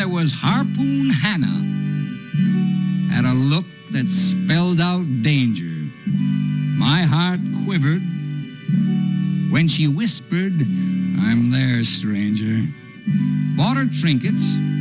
was Harpoon Hannah. Had a look that spelled out danger. My heart quivered when she whispered, "I'm there, stranger." Bought her trinkets,